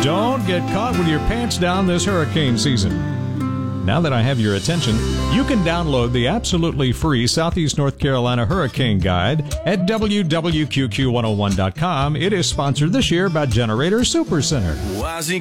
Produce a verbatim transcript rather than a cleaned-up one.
Don't get caught with your pants down this hurricane season. Now that I have your attention, you can download the absolutely free Southeast North Carolina Hurricane Guide at w w q q one oh one dot com. It is sponsored this year by Generator Supercenter.